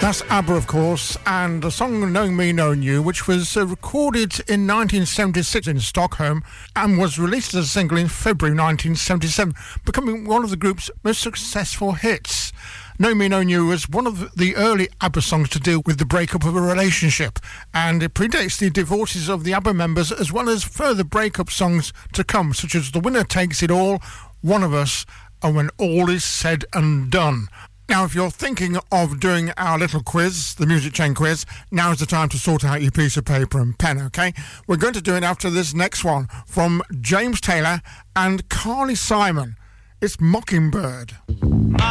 That's ABBA, of course, and the song Knowing Me, Knowing You, which was recorded in 1976 in Stockholm and was released as a single in February 1977, becoming one of the group's most successful hits. Knowing Me, Knowing You was one of the early ABBA songs to deal with the breakup of a relationship, and it predates the divorces of the ABBA members as well as further breakup songs to come, such as The Winner Takes It All, One of Us, and When All Is Said and Done. Now, if you're thinking of doing our little quiz, the Music Chain quiz, now's the time to sort out your piece of paper and pen, OK? We're going to do it after this next one from James Taylor and Carly Simon. It's Mockingbird.